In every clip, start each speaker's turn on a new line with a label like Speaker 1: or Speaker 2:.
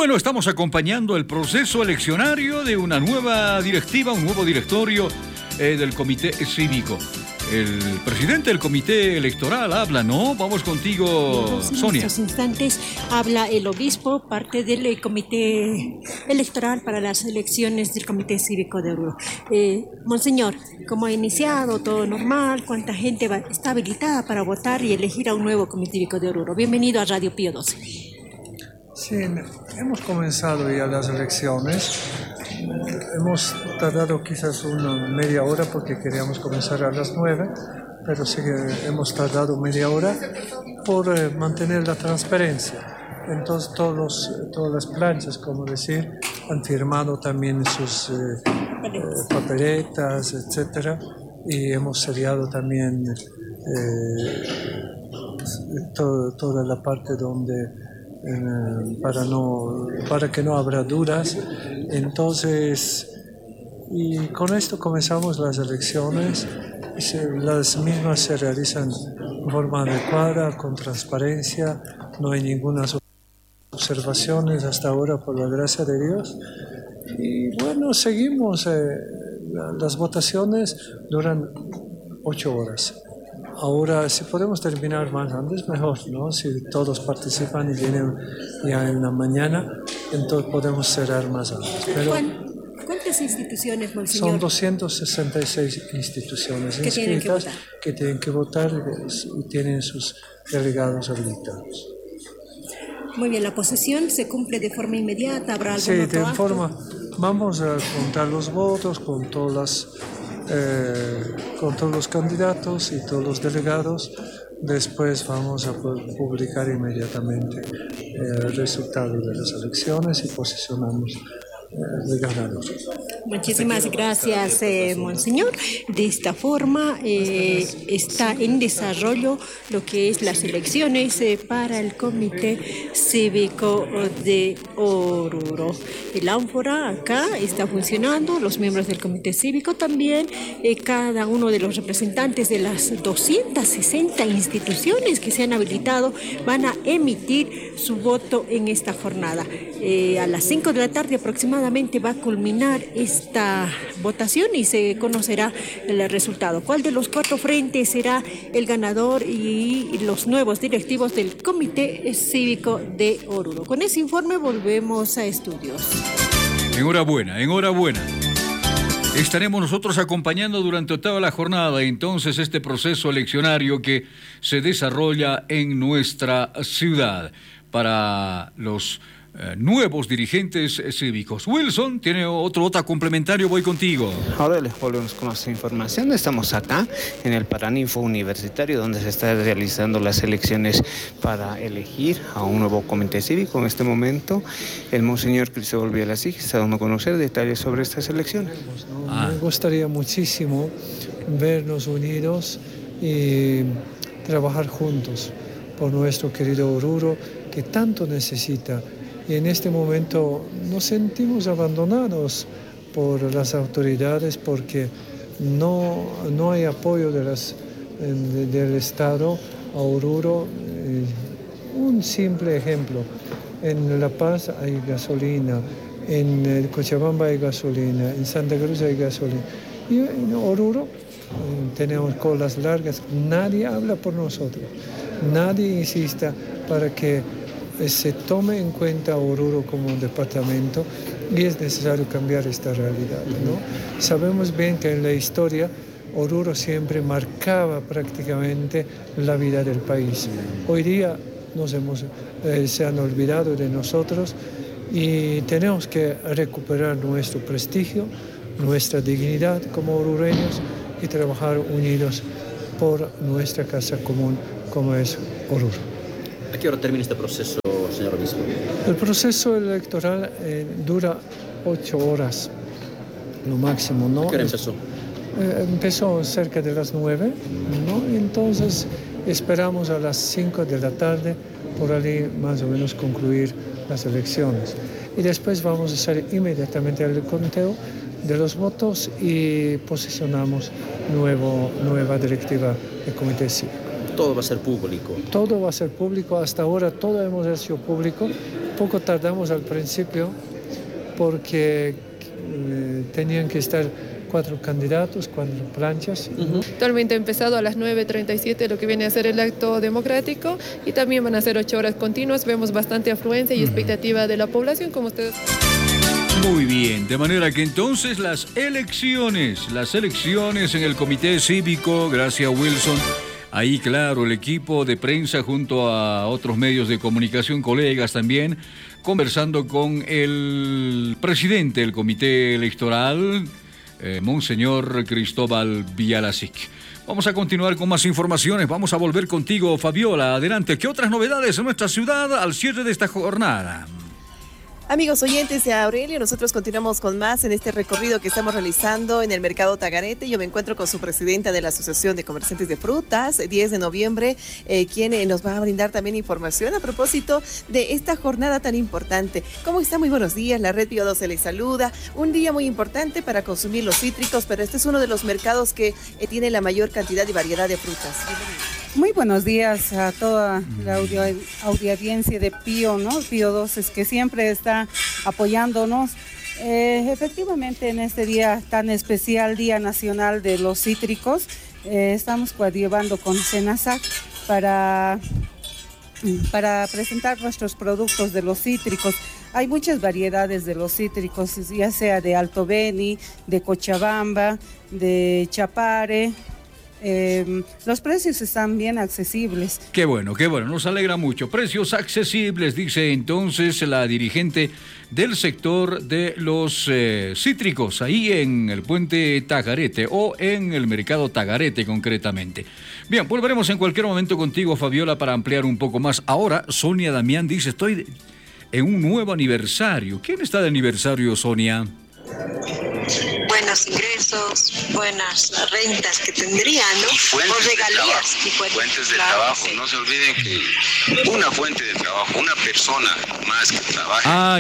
Speaker 1: Bueno, estamos acompañando el proceso eleccionario de una nueva directiva, un nuevo directorio del Comité Cívico. El presidente del Comité Electoral habla, ¿no? Vamos contigo, Sonia.
Speaker 2: En estos instantes habla el obispo, parte del Comité Electoral para las elecciones del Comité Cívico de Oruro. Monseñor, ¿cómo ha iniciado? ¿Todo normal? ¿Cuánta gente está habilitada para votar y elegir a un nuevo Comité Cívico de Oruro? Bienvenido a Radio Pío XII.
Speaker 3: Sí, hemos comenzado ya las elecciones. Hemos tardado quizás una media hora porque queríamos comenzar a las 9, pero sí que hemos tardado media hora por mantener la transparencia. Entonces todas las planchas, como decir, han firmado también sus papeletas, etc. Y hemos sellado también toda la parte donde para que no habrá dudas. Entonces, y con esto comenzamos las elecciones. Las mismas se realizan de forma adecuada, con transparencia, no hay ninguna observaciones hasta ahora, por la gracia de Dios. Y bueno, seguimos, las votaciones duran 8 horas. Ahora, si podemos terminar más antes, mejor, ¿no? Si todos participan y vienen ya en la mañana, entonces podemos cerrar más antes. Pero
Speaker 2: ¿cuántas instituciones, Monseñor?
Speaker 3: son 266 instituciones inscritas que tienen que votar y tienen sus delegados habilitados.
Speaker 2: Muy bien, la posesión se cumple de forma inmediata, ¿habrá algún
Speaker 3: Sí,
Speaker 2: otro
Speaker 3: de
Speaker 2: acto?
Speaker 3: forma, vamos a contar los votos con todos los candidatos y todos los delegados. Después vamos a publicar inmediatamente el resultado de las elecciones y posicionamos el ganador.
Speaker 2: Muchísimas gracias, Monseñor. De esta forma está en desarrollo lo que es las elecciones para el Comité Cívico de Oruro. El ánfora acá está funcionando, los miembros del Comité Cívico también, cada uno de los representantes de las 260 instituciones que se han habilitado van a emitir su voto en esta jornada. A las 5 de la tarde aproximadamente va a culminar esta votación y se conocerá el resultado. ¿Cuál de los 4 frentes será el ganador y los nuevos directivos del Comité Cívico de Oruro? Con ese informe volvemos a estudios.
Speaker 1: Enhorabuena. Estaremos nosotros acompañando durante toda la jornada entonces este proceso eleccionario que se desarrolla en nuestra ciudad para los nuevos dirigentes cívicos. Wilson tiene otro complementario, voy contigo.
Speaker 4: Ahora les volvemos con nuestra información. Estamos acá en el Paraninfo Universitario, donde se están realizando las elecciones para elegir a un nuevo comité cívico. En este momento, el Monseñor Cristóbal Villasig está dando a conocer detalles sobre estas elecciones.
Speaker 3: Me gustaría muchísimo vernos unidos y trabajar juntos por nuestro querido Oruro, que tanto necesita. Y en este momento nos sentimos abandonados por las autoridades porque no hay apoyo del Estado a Oruro. Un simple ejemplo, en La Paz hay gasolina, en Cochabamba hay gasolina, en Santa Cruz hay gasolina. Y en Oruro tenemos colas largas, nadie habla por nosotros, nadie insista para que se tome en cuenta Oruro como un departamento, y es necesario cambiar esta realidad, ¿no? Sabemos bien que en la historia Oruro siempre marcaba prácticamente la vida del país. Hoy día se han olvidado de nosotros y tenemos que recuperar nuestro prestigio, nuestra dignidad como orureños y trabajar unidos por nuestra casa común como es Oruro.
Speaker 5: ¿A qué hora termina este proceso, señor obispo?
Speaker 3: El proceso electoral dura 8 horas, lo máximo, ¿no?
Speaker 5: ¿A qué hora empezó?
Speaker 3: Empezó cerca de las 9, ¿no? Entonces esperamos a las 5 de la tarde, por ahí más o menos concluir las elecciones. Y después vamos a hacer inmediatamente el conteo de los votos y posicionamos nueva directiva del Comité Cívico.
Speaker 5: Todo va a ser público.
Speaker 3: Todo va a ser público. Hasta ahora todo hemos hecho público. Poco tardamos al principio porque tenían que estar 4 candidatos, 4 planchas.
Speaker 6: Actualmente ha empezado a las 9:37 lo que viene a ser el acto democrático y también van a ser 8 horas continuas. Vemos bastante afluencia y expectativa de la población, como ustedes.
Speaker 1: Muy bien, de manera que entonces las elecciones en el comité cívico, gracias Wilson. Ahí, claro, el equipo de prensa junto a otros medios de comunicación, colegas también, conversando con el presidente del comité electoral, Monseñor Cristóbal Villalacik. Vamos a continuar con más informaciones. Vamos a volver contigo, Fabiola. Adelante. ¿Qué otras novedades en nuestra ciudad al cierre de esta jornada?
Speaker 7: Amigos oyentes de Aurelio, nosotros continuamos con más en este recorrido que estamos realizando en el Mercado Tagarete. Yo me encuentro con su presidenta de la Asociación de Comerciantes de Frutas, 10 de noviembre, quien nos va a brindar también información a propósito de esta jornada tan importante. ¿Cómo está? Muy buenos días, la Red Pío 12 les saluda. Un día muy importante para consumir los cítricos, pero este es uno de los mercados que tiene la mayor cantidad y variedad de frutas.
Speaker 8: Muy buenos días a toda la audiencia de Pío, ¿no? Pío 12, que siempre está apoyándonos. Efectivamente, en este día tan especial, Día Nacional de los Cítricos, estamos coadyuvando con Senasac para presentar nuestros productos de los cítricos. Hay muchas variedades de los cítricos, ya sea de Alto Beni, de Cochabamba, de Chapare. Los precios están bien accesibles.
Speaker 1: Qué bueno, nos alegra mucho. Precios accesibles, dice entonces la dirigente del sector de los cítricos, ahí en el puente Tagarete o en el mercado Tagarete concretamente. Bien, volveremos en cualquier momento contigo, Fabiola, para ampliar un poco más. Ahora, Sonia Damián dice, estoy en un nuevo aniversario. ¿Quién está de aniversario, Sonia?
Speaker 9: Buenos ingresos, buenas rentas que tendrían, ¿no?
Speaker 10: Fuentes
Speaker 9: o regalías.
Speaker 10: Fuentes de trabajo. No se olviden que una fuente de trabajo, una persona más que trabaja.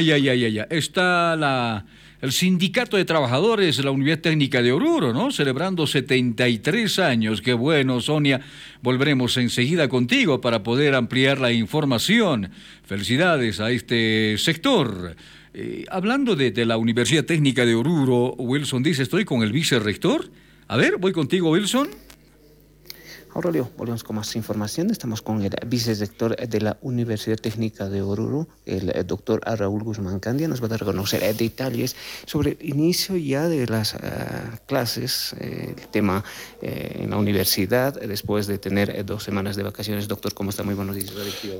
Speaker 1: Está el Sindicato de Trabajadores de la Unidad Técnica de Oruro, ¿no? Celebrando 73 años. Qué bueno, Sonia. Volveremos enseguida contigo para poder ampliar la información. Felicidades a este sector. Hablando de la Universidad Técnica de Oruro, Wilson dice, estoy con el vicerrector. A ver, voy contigo, Wilson.
Speaker 4: Aurelio, volvemos con más información. Estamos con el vicerrector de la Universidad Técnica de Oruro, el doctor Raúl Guzmán Candia. Nos va a dar a conocer detalles sobre el inicio ya de las clases, el tema en la universidad, después de tener 2 semanas de vacaciones. Doctor, ¿cómo está? Muy buenos días.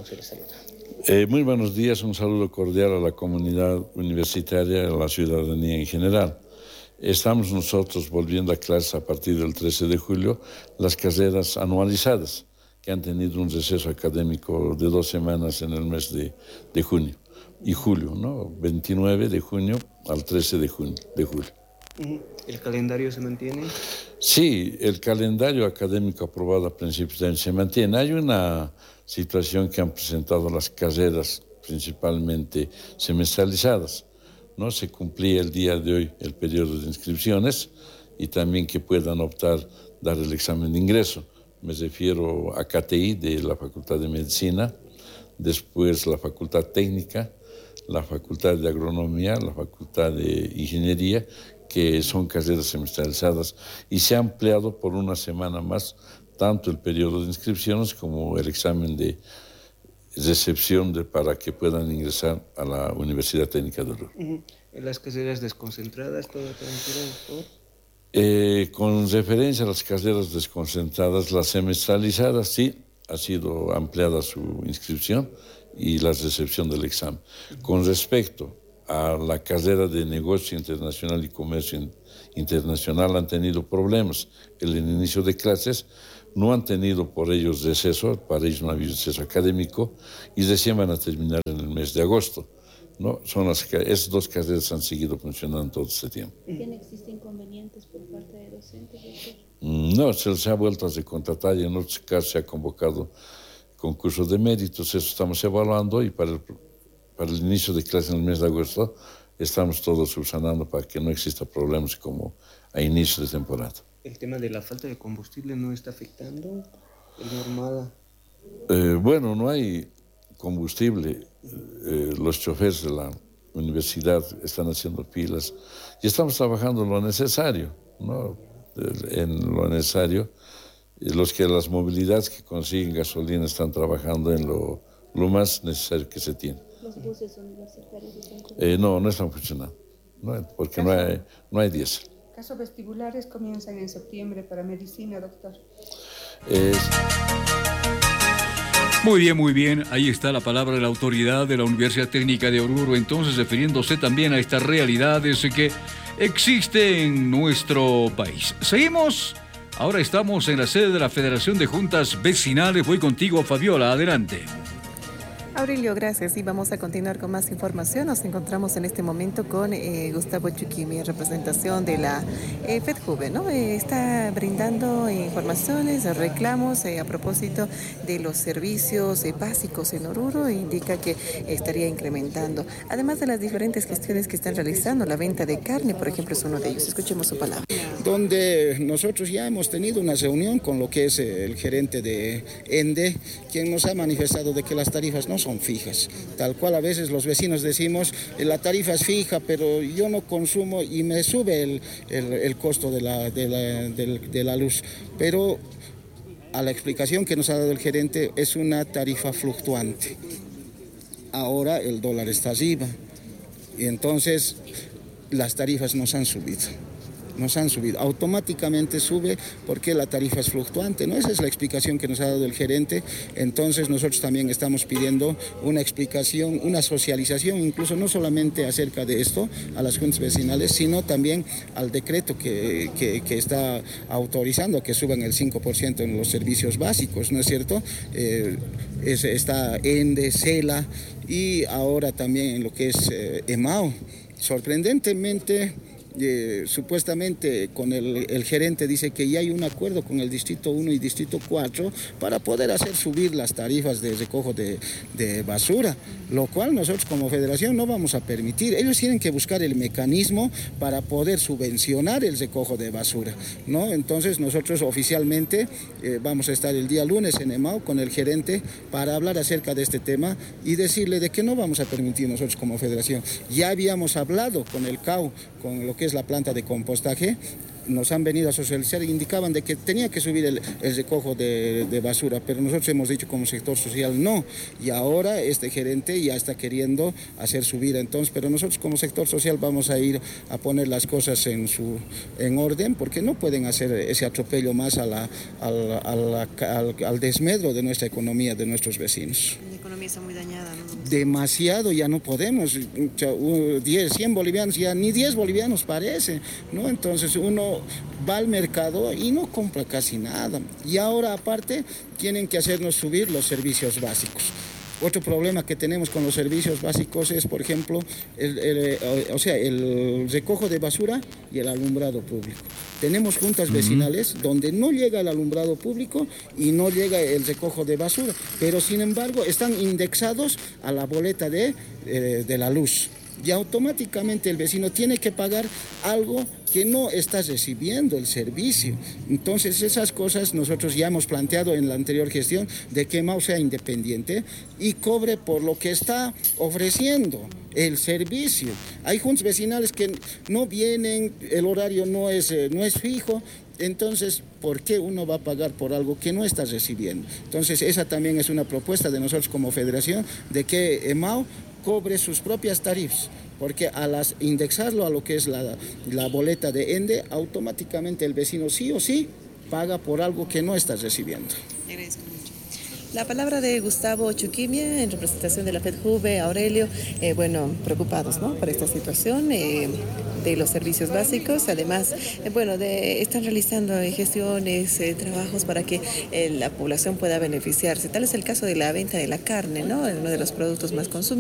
Speaker 11: Muy buenos días, un saludo cordial a la comunidad universitaria y a la ciudadanía en general. Estamos nosotros volviendo a clases a partir del 13 de julio, las carreras anualizadas, que han tenido un receso académico de 2 semanas en el mes de junio y julio, ¿no? 29 de junio al 13 de julio.
Speaker 4: ¿El calendario se mantiene?
Speaker 11: Sí, el calendario académico aprobado a principios de año se mantiene. Hay una situación que han presentado las carreras principalmente semestralizadas. No se cumplía el día de hoy el periodo de inscripciones y también que puedan optar dar el examen de ingreso. Me refiero a KTI de la Facultad de Medicina, después la Facultad Técnica, la Facultad de Agronomía, la Facultad de Ingeniería, que son carreras semestralizadas y se ha ampliado por 1 semana más tanto el periodo de inscripciones como el examen de recepción para que puedan ingresar a la Universidad Técnica de Oruro.
Speaker 4: ¿En las carreras desconcentradas todo tranquilo, doctor?
Speaker 11: Con referencia a las carreras desconcentradas, las semestralizadas sí ha sido ampliada su inscripción y la recepción del examen. Con respecto a la carrera de Negocio Internacional y Comercio Internacional han tenido problemas en el inicio de clases, no han tenido por ellos receso, para ellos no ha habido receso académico y recién van a terminar en el mes de agosto, ¿no? Esas 2 carreras han seguido funcionando todo este tiempo.
Speaker 12: ¿No existen inconvenientes por parte de docentes, doctor?
Speaker 11: No, se les ha vuelto a recontratar y en otros casos se ha convocado concursos de méritos, eso estamos evaluando y para el inicio de clases en el mes de agosto estamos todos subsanando para que no exista problemas como a inicio de temporada.
Speaker 4: ¿El tema de la falta de combustible no está afectando?
Speaker 11: Bueno, no hay combustible. Los choferes de la universidad están haciendo filas y estamos trabajando en lo necesario, ¿no? En lo necesario. Las movilidades que consiguen gasolina están trabajando en lo más necesario que se tiene.
Speaker 12: ¿Los buses universitarios están
Speaker 11: no están funcionando, porque no hay diésel.
Speaker 13: Casos vestibulares comienzan en septiembre para medicina, doctor.
Speaker 1: Muy bien. Ahí está la palabra de la autoridad de la Universidad Técnica de Oruro, entonces refiriéndose también a estas realidades que existen en nuestro país. Seguimos. Ahora estamos en la sede de la Federación de Juntas Vecinales. Voy contigo, Fabiola. Adelante.
Speaker 7: Aurelio, gracias. Y vamos a continuar con más información. Nos encontramos en este momento con Gustavo Chuquimi, en representación de la FEDJUVE, ¿no? Está brindando informaciones, reclamos a propósito de los servicios básicos en Oruro. Indica que estaría incrementando. Además de las diferentes gestiones que están realizando, la venta de carne, por ejemplo, es uno de ellos. Escuchemos su palabra.
Speaker 14: Donde nosotros ya hemos tenido una reunión con lo que es el gerente de ENDE, quien nos ha manifestado de que las tarifas no son fijas. Tal cual a veces los vecinos decimos, la tarifa es fija, pero yo no consumo y me sube el costo de la luz. Pero a la explicación que nos ha dado el gerente es una tarifa fluctuante. Ahora el dólar está arriba y entonces las tarifas nos han subido. Automáticamente sube porque la tarifa es fluctuante, ¿no? Esa es la explicación que nos ha dado el gerente. Entonces nosotros también estamos pidiendo una explicación, una socialización, incluso no solamente acerca de esto a las juntas vecinales, sino también al decreto que está autorizando a que suban el 5% en los servicios básicos, ¿no es cierto? Está ENDE, CELA y ahora también en lo que es EMAO. Sorprendentemente, supuestamente con el gerente dice que ya hay un acuerdo con el Distrito 1 y Distrito 4 para poder hacer subir las tarifas de recojo de basura, lo cual nosotros como federación no vamos a permitir. Ellos tienen que buscar el mecanismo para poder subvencionar el recojo de basura, ¿no? Entonces nosotros oficialmente vamos a estar el día lunes en EMAO con el gerente para hablar acerca de este tema y decirle de que no vamos a permitir nosotros como federación. Ya habíamos hablado con el CAU, con lo que es la planta de compostaje, nos han venido a socializar e indicaban de que tenía que subir el recojo de basura, pero nosotros hemos dicho como sector social no, y ahora este gerente ya está queriendo hacer subir, entonces, pero nosotros como sector social vamos a ir a poner las cosas en orden, porque no pueden hacer ese atropello más al desmedro de nuestra economía, de nuestros vecinos.
Speaker 7: La economía está muy dañada, ¿no?
Speaker 14: Demasiado, ya no podemos, 100 bolivianos, ya ni 10 bolivianos parece, ¿no? Entonces uno va al mercado y no compra casi nada. Y ahora aparte tienen que hacernos subir los servicios básicos. Otro problema que tenemos con los servicios básicos es, por ejemplo, el recojo de basura y el alumbrado público. Tenemos juntas vecinales donde no llega el alumbrado público y no llega el recojo de basura, pero sin embargo están indexados a la boleta de la luz. Y automáticamente el vecino tiene que pagar algo que no está recibiendo el servicio. Entonces esas cosas nosotros ya hemos planteado en la anterior gestión de que EMAO sea independiente y cobre por lo que está ofreciendo el servicio. Hay juntas vecinales que no vienen, el horario no es fijo. Entonces, ¿por qué uno va a pagar por algo que no está recibiendo? Entonces, esa también es una propuesta de nosotros como federación, de que EMAO cobre sus propias tarifas, porque al indexarlo a lo que es la boleta de ENDE, automáticamente el vecino sí o sí paga por algo que no está recibiendo.
Speaker 7: La palabra de Gustavo Chuquimia en representación de la FEDJUVE, Aurelio, preocupados, ¿no?, por esta situación de los servicios básicos. Además, están realizando gestiones, trabajos para que la población pueda beneficiarse. Tal es el caso de la venta de la carne, ¿no?, uno de los productos más consumidos.